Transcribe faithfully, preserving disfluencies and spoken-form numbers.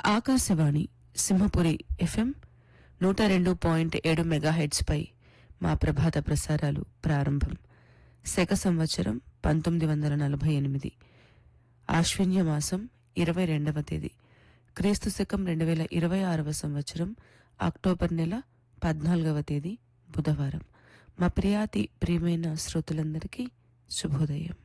Akashvani Simhapuri FM నూట రెండు point ఏడు మెగాహెడ్స్ పై మా ప్రభాత ప్రసారాలు ప్రారంభం. శక సంవత్సరం పంతొమ్మిది వందల నలభై ఎనిమిది ఆశ్విన్య మాసం ఇరవై రెండవ తేదీ, క్రీస్తు శకం రెండు వేల ఇరవై ఆరవ సంవత్సరం అక్టోబర్ నెల పద్నాలుగవ తేదీ బుధవారం. మా ప్రియాతి ప్రియమైన శ్రోతలందరికీ శుభోదయం.